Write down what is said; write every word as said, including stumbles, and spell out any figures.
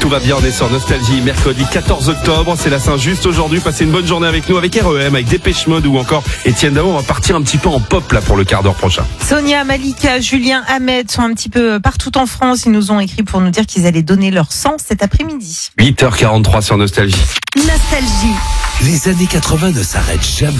va bien, on est sur Nostalgie, mercredi quatorze octobre, c'est la Saint-Just aujourd'hui. Passez une bonne journée avec nous, avec R E M, avec Dépêche Mode ou encore Etienne Dao. On va partir un petit peu en pop là pour le quart d'heure prochain. Sonia, Malika, Julien, Ahmed sont un petit peu partout en France. Ils nous ont écrit pour nous dire qu'ils allaient donner leur sang cet après-midi. huit heures quarante-trois sur Nostalgie. Nostalgie. Les années quatre-vingts ne s'arrêtent jamais.